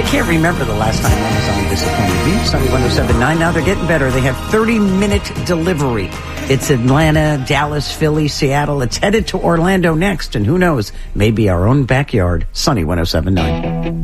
can't remember the last time Amazon disappointed me. Sunny 107.9. Now they're getting better. They have 30-minute delivery. It's Atlanta, Dallas, Philly, Seattle. It's headed to Orlando next. And who knows, maybe our own backyard. Sunny 107.9.